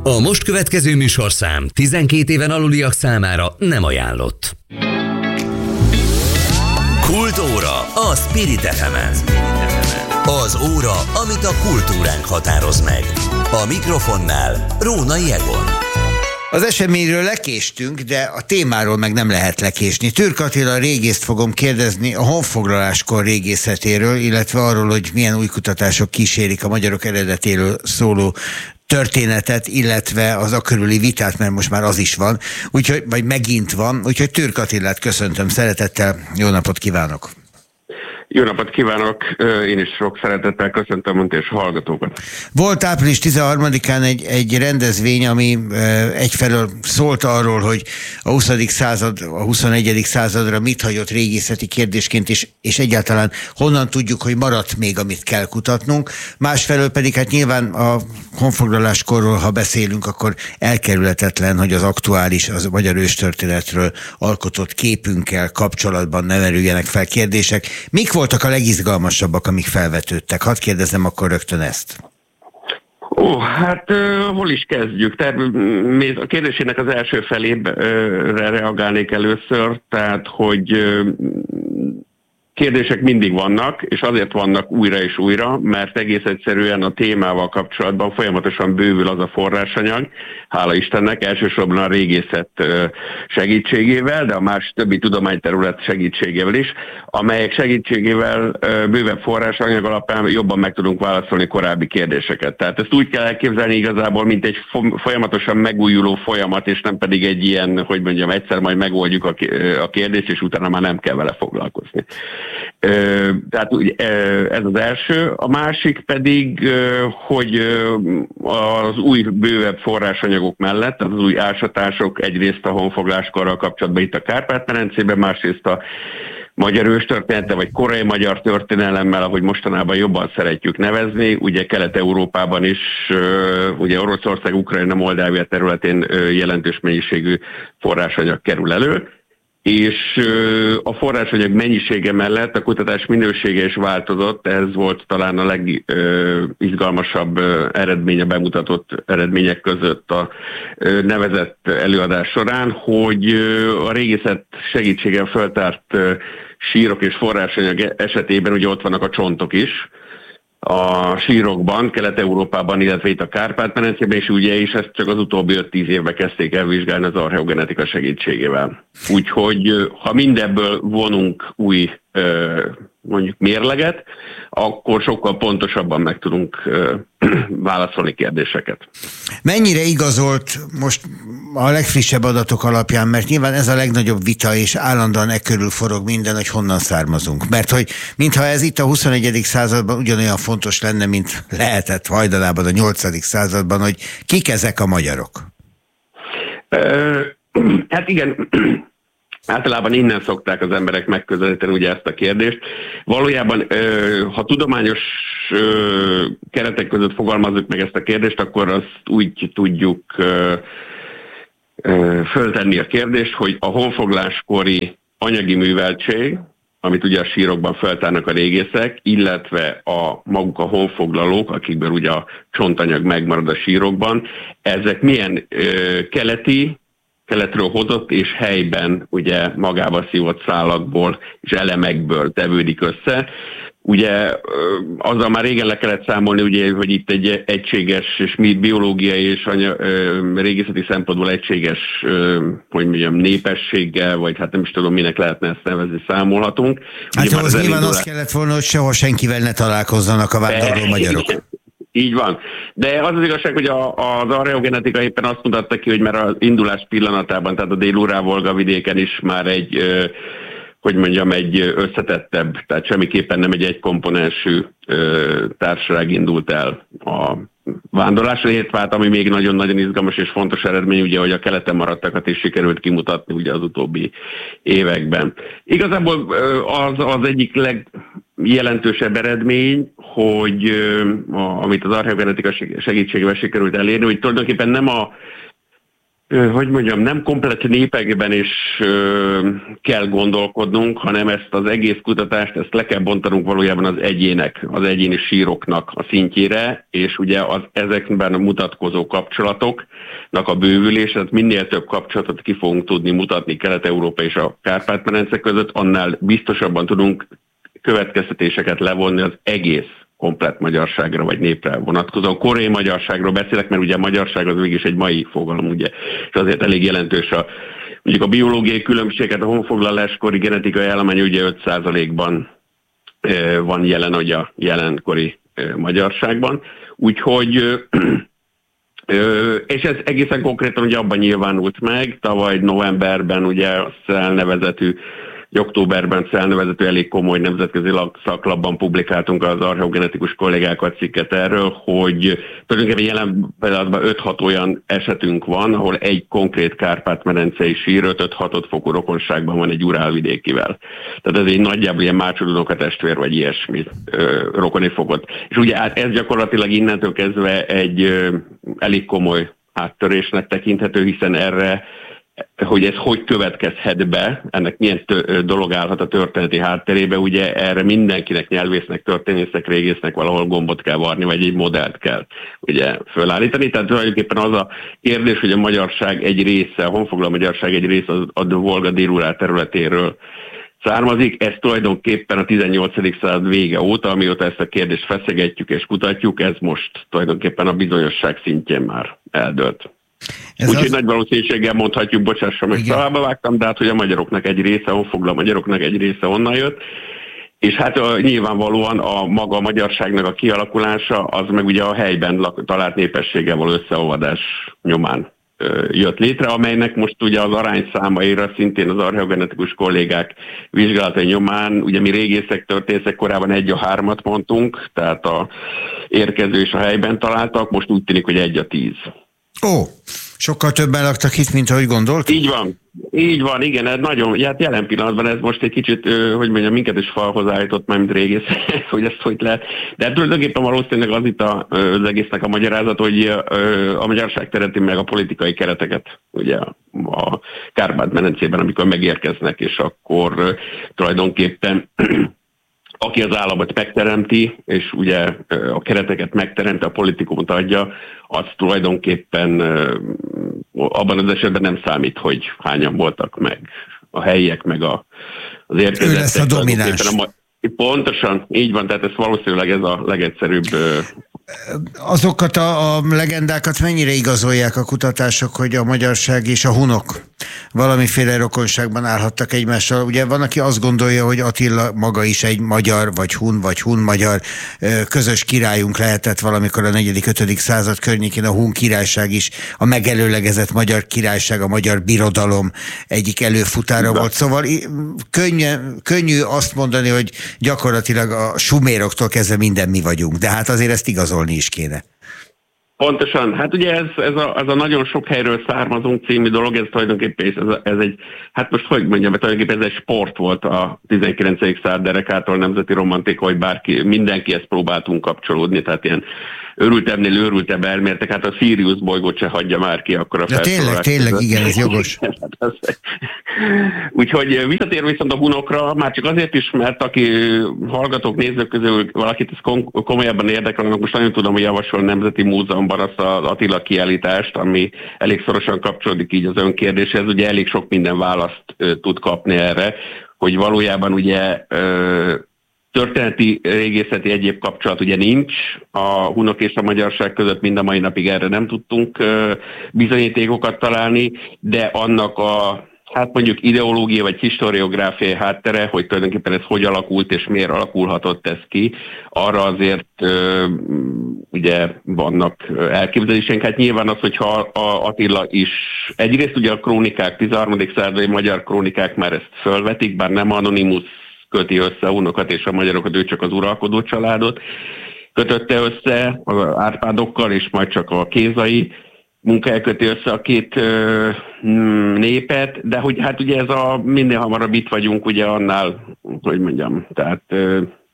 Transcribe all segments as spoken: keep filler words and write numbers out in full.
A most következő műsorszám tizenkét éven aluliak számára nem ajánlott. Kultúra a Spirit ef emen. Az óra, amit a kultúránk határoz meg. A mikrofonnál Rónai Egon. Az eseményről lekéstünk, de a témáról meg nem lehet lekésni. Türk Attila régészt fogom kérdezni a honfoglaláskor régészetéről, illetve arról, hogy milyen új kutatások kísérik a magyarok eredetéről szóló történetet, illetve az a körüli vitát, mert most már az is van, úgyhogy, vagy megint van, úgyhogy Türk Attilát köszöntöm szeretettel, jó napot kívánok! Jó napot kívánok! Én is sok szeretettel köszöntöm önt és hallgatókat. Volt április tizenharmadikán egy, egy rendezvény, ami egyfelől szólt arról, hogy a huszadik század, a huszonegyedik századra mit hagyott régészeti kérdésként, és, és egyáltalán honnan tudjuk, hogy maradt még, amit kell kutatnunk. Másfelől pedig hát nyilván a honfoglaláskorról, ha beszélünk, akkor elkerülhetetlen, hogy az aktuális, az magyar őstörténetről alkotott képünkkel kapcsolatban ne merüljenek fel kérdések. Mik voltak a legizgalmasabbak, amik felvetődtek? Hadd kérdezzem akkor rögtön ezt. Ó, hát uh, hol is kezdjük? Tehát a kérdésének az első felére reagálnék először, tehát hogy uh, kérdések mindig vannak, és azért vannak újra és újra, mert egész egyszerűen a témával kapcsolatban folyamatosan bővül az a forrásanyag, hála Istennek, elsősorban a régészet segítségével, de a más többi tudományterület segítségével is, amelyek segítségével bővebb forrásanyag alapján jobban meg tudunk válaszolni korábbi kérdéseket. Tehát ezt úgy kell elképzelni igazából, mint egy folyamatosan megújuló folyamat, és nem pedig egy ilyen, hogy mondjam, egyszer majd megoldjuk a kérdést, és utána már nem kell vele foglalkozni. Tehát ez az első. A másik pedig, hogy az új bővebb forrásanyagok mellett, az új ásatások egyrészt a honfogláskorral kapcsolatban itt a Kárpát-medencében, másrészt a magyar őstörténete, vagy korai magyar történelemmel, ahogy mostanában jobban szeretjük nevezni, ugye Kelet-Európában is, ugye Oroszország, Ukrajna, Moldávia területén jelentős mennyiségű forrásanyag kerül elő, és a forrásanyag mennyisége mellett a kutatás minősége is változott, ez volt talán a legizgalmasabb eredménye, bemutatott eredmények között a nevezett előadás során, hogy a régészet segítséggel feltárt sírok és forrásanyag esetében ugye ott vannak a csontok is, a sírokban, Kelet-Európában, illetve itt a Kárpát-medencében, és ugye is ezt csak az utóbbi öt-tíz évben kezdték el vizsgálni az archeogenetika segítségével. Úgyhogy ha mindebből vonunk új mondjuk mérleget, akkor sokkal pontosabban meg tudunk válaszolni kérdéseket. Mennyire igazolt most a legfrissebb adatok alapján, mert nyilván ez a legnagyobb vita, és állandóan e körül forog minden, hogy honnan származunk. Mert hogy mintha ez itt a huszonegyedik században ugyanolyan fontos lenne, mint lehetett hajdanában a nyolcadik században, hogy kik ezek a magyarok? Hát igen... Általában innen szokták az emberek megközelíteni ugye ezt a kérdést. Valójában, ha tudományos keretek között fogalmazzuk meg ezt a kérdést, akkor azt úgy tudjuk föltenni a kérdést, hogy a honfogláskori anyagi műveltség, amit ugye a sírokban feltárnak a régészek, illetve a maguk a honfoglalók, akikből ugye a csontanyag megmarad a sírokban, ezek milyen keleti, keletről hozott és helyben ugye magába szívott szálakból és elemekből tevődik össze. Ugye azzal már régen le kellett számolni, ugye, hogy itt egy egységes és biológiai és anya, régészeti szempontból egységes, hogy mondjam, népességgel, vagy hát nem is tudom, minek lehetne ezt nevezni, számolhatunk. Hát ugye ahhoz nyilván azt kellett volna, hogy soha senkivel ne találkozzanak a vándorló magyarok. Így van. De az az igazság, hogy a, az archeogenetika éppen azt mutatta ki, hogy már az indulás pillanatában, tehát a Dél-Ural-Volga vidéken is már egy, hogy mondjam, egy összetettebb, tehát semmiképpen nem egy egykomponensű társaság indult el a vándorlásra, illetve ami még nagyon-nagyon izgalmas és fontos eredmény, ugye, hogy a keleten maradtakat is sikerült kimutatni ugye az utóbbi években. Igazából az, az egyik legjelentősebb eredmény, hogy a, amit az archeogenetika segítségével sikerült elérni, hogy tulajdonképpen nem a hogy mondjam, nem komplett népekben is ö, kell gondolkodnunk, hanem ezt az egész kutatást, ezt le kell bontanunk valójában az egyének, az egyéni síroknak a szintjére, és ugye az, ezekben a mutatkozó kapcsolatoknak a bővülés, tehát minél több kapcsolatot ki fogunk tudni mutatni Kelet-Európa és a Kárpát-medence között, annál biztosabban tudunk következtetéseket levonni az egész komplett magyarságra vagy népre vonatkozóan. Koreai magyarságról beszélek, mert ugye a magyarság az mégis egy mai fogalom, ugye, és azért elég jelentős a, mondjuk a biológiai különbséget, a honfoglaláskori genetikai állomány ugye öt százalékban e, van jelen, ugye a jelenkori e, magyarságban. Úgyhogy, e, és ez egészen konkrétan ugye abban nyilvánult meg, tavaly novemberben ugye a SZEL nevezetű októberben SZEL nevezetű elég komoly nemzetközi szaklapban publikáltunk az archeogenetikus kollégákat cikket erről, hogy tulajdonképpen jelen pillanatban öt-hat olyan esetünk van, ahol egy konkrét kárpát-medencei sír öt-hat fokú rokonságban van egy urálvidékivel. Tehát ez egy nagyjából ilyen mácsodunok testvér, vagy ilyesmi ö, rokoni fokot. És ugye ez gyakorlatilag innentől kezdve egy ö, elég komoly áttörésnek tekinthető, hiszen erre hogy ez hogy következhet be, ennek milyen tö- dolog állhat a történeti hátterébe, ugye erre mindenkinek, nyelvésznek, történésznek, régésznek valahol gombot kell varni, vagy egy modellt kell ugye fölállítani. Tehát tulajdonképpen az a kérdés, hogy a magyarság egy része, a honfoglaló magyarság egy része az a Volga-Dél-Urál területéről származik. Ez tulajdonképpen a tizennyolcadik század vége óta, amióta ezt a kérdést feszegetjük és kutatjuk, ez most tulajdonképpen a bizonyosság szintjén már eldőlt. Úgyhogy az... nagy valószínűséggel mondhatjuk, bocsássam, hogy szavába vágtam, de hát, hogy a magyaroknak egy része, honfoglaló a magyaroknak egy része onnan jött, és hát a, nyilvánvalóan a maga a magyarságnak a kialakulása, az meg ugye a helyben lak, talált népességgel való összeolvadás nyomán ö, jött létre, amelynek most ugye az arányszámaira szintén az archeogenetikus kollégák vizsgálatai nyomán, ugye mi régészek, történészek korábban egy a hármat mondtunk, tehát a érkező és a helyben találtak, most úgy tűnik, hogy egy a tíz. Ó, sokkal többen laktak itt, mint ahogy gondolt? Így van, így van, igen, ez nagyon, hát jelen pillanatban ez most egy kicsit, hogy mondjam, minket is falhoz állított már, mint régész, hogy ezt hogy lehet. De tulajdonképpen valószínűleg az itt az egésznek a magyarázat, hogy a magyarság teremti meg a politikai kereteket, ugye a Kárpát-medencében, amikor megérkeznek, és akkor tulajdonképpen aki az államot megteremti, és ugye a kereteket megteremti, a politikumot adja, az tulajdonképpen abban az esetben nem számít, hogy hányan voltak meg a helyiek, meg a, az érkezettek. Ő lesz a domináns. Pontosan, így van, tehát ez valószínűleg ez a legegyszerűbb. Azokat a, a legendákat mennyire igazolják a kutatások, hogy a magyarság és a hunok valamiféle rokonságban állhattak egymással? Ugye van, aki azt gondolja, hogy Attila maga is egy magyar, vagy hun, vagy hun-magyar közös királyunk lehetett valamikor a negyedik-ötödik század környékén, a Hun királyság is, a megelőlegezett magyar királyság, a magyar birodalom egyik előfutára volt. Szóval könnyű, könnyű azt mondani, hogy gyakorlatilag a suméroktól kezdve minden mi vagyunk, de hát azért ezt igazolni is kéne. Pontosan, hát ugye ez, ez, a, ez a nagyon sok helyről származunk című dolog, ez tulajdonképpen ez, ez egy, hát most hogy mondjam, tulajdonképpen ez egy sport volt a tizenkilencedik század derekától, nemzeti romantika, hogy bárki, mindenkihez próbáltunk kapcsolódni, tehát ilyen örültebbnél őrültebb elmértek, hát a Sirius bolygót se hagyja már ki akkor a felszólalás. Tényleg, tényleg, igen, ez jogos. Úgyhogy visszatér viszont a hunokra, már csak azért is, mert aki hallgatók, nézők közül valakit ez komolyabban érdekel, most nagyon tudom, hogy javasol a Nemzeti Múzeumban azt az Attila kiállítást, ami elég szorosan kapcsolódik így az önkérdéshez, ugye elég sok minden választ ö, tud kapni erre, hogy valójában ugye ö, történeti, régészeti egyéb kapcsolat ugye nincs, a hunok és a magyarság között mind a mai napig erre nem tudtunk ö, bizonyítékokat találni, de annak a hát mondjuk ideológia vagy historiográfiai háttere, hogy tulajdonképpen ez hogy alakult és miért alakulhatott ez ki, arra azért ö, ugye vannak elképzeléseink. Hát nyilván az, hogyha a Attila is, egyrészt ugye a krónikák, tizenharmadik századi magyar krónikák már ezt fölvetik, bár nem Anonymus köti össze a hunokat és a magyarokat, ő csak az uralkodó családot kötötte össze az Árpádokkal, és majd csak a Kézai munkája köti össze a két ö, népet, de hogy hát ugye ez a minél hamarabb itt vagyunk, ugye annál, hogy mondjam, tehát ö,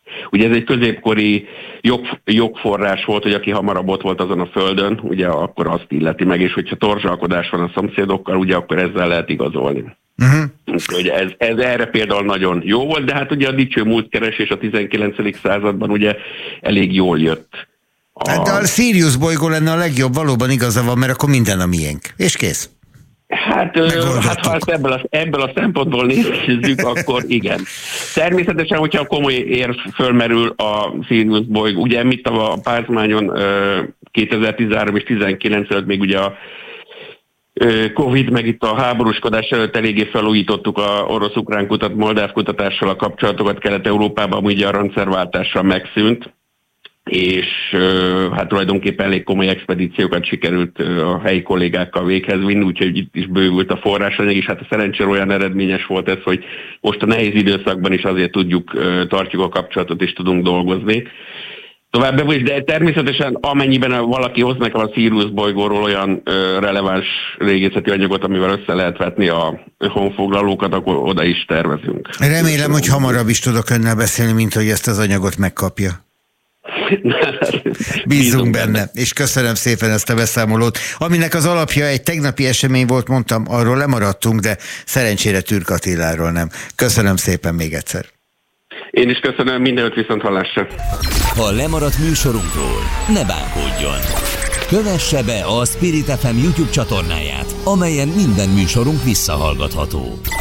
Ugye ez egy középkori jog, jogforrás volt, hogy aki hamarabb ott volt azon a földön, ugye akkor azt illeti meg, és hogyha torzsalkodás van a szomszédokkal, ugye akkor ezzel lehet igazolni. Uh-huh. Úgyhogy ez, ez erre például nagyon jó volt, de hát ugye a dicső múltkeresés a tizenkilencedik században ugye elég jól jött. A... Hát de a Sirius bolygó lenne a legjobb, valóban igaza van, mert akkor minden a miénk. És kész. Hát, hát ha ezt ebből a, ebből a szempontból nézzük, akkor igen. Természetesen, hogyha komoly érv fölmerül a Sirius bolygó, ugye mit a pázmányon kétezer-tizenhárom és tizenkilenc előtt még ugye a Covid, meg itt a háborúskodás előtt eléggé felújítottuk a orosz-ukrán kutat, moldáv kutatással a kapcsolatokat Kelet-Európában, ugye a rendszerváltással megszűnt, és hát tulajdonképpen elég komoly expedíciókat sikerült a helyi kollégákkal véghez vinni, úgyhogy itt is bővült a forrásanyag, és hát a szerencsére olyan eredményes volt ez, hogy most a nehéz időszakban is azért tudjuk, tartjuk a kapcsolatot és tudunk dolgozni. Továbbá is, de természetesen amennyiben valaki hoz nekem a Sirius bolygóról olyan ö, releváns régészeti anyagot, amivel össze lehet vetni a honfoglalókat, akkor oda is tervezünk. Remélem, hogy hamarabb is tudok önnel beszélni, mint hogy ezt az anyagot megkapja. Bízunk benne, és köszönöm szépen ezt a beszámolót. Aminek az alapja egy tegnapi esemény volt, mondtam, arról lemaradtunk, de szerencsére Türk Attiláról nem. Köszönöm szépen még egyszer. Én is köszönöm, mindenütt viszont hallásra. Ha lemaradt műsorunkról, ne bánkodjon. Kövesse be a Spirit ef em YouTube csatornáját, amelyen minden műsorunk visszahallgatható.